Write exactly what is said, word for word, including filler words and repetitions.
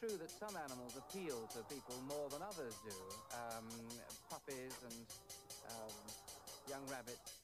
true that some animals appeal to people more than others do. Um, puppies and um, young rabbits